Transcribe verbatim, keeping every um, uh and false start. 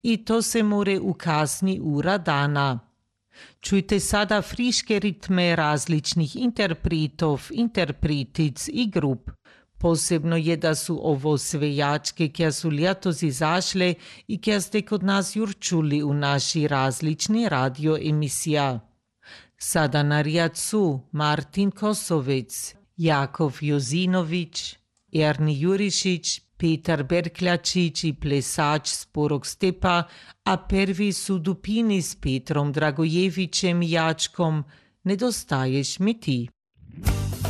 I to se more u kasni ura dana. Čujte sada friške ritme različnih interpretov, interpretic i grup. Posebno je da su ovo svejačke, kjer su ljetos izašle i kjer ste kod nas jur čuli u naši različni radio emisija. Sada na rjad su Martin Kosovec, Jakov Jozinović, Erni Jurišić, Petar Berkljačić i plesač Sporog Stepa, a prvi su Dupini s Petrom Dragojevićem i Jačkom, Nedostaješ mi ti.